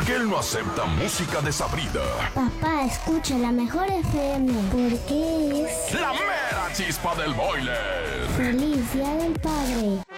Porque él no acepta música desabrida. Papá, escucha la mejor FM. Porque es La mera chispa del boiler. Feliz Día del Padre.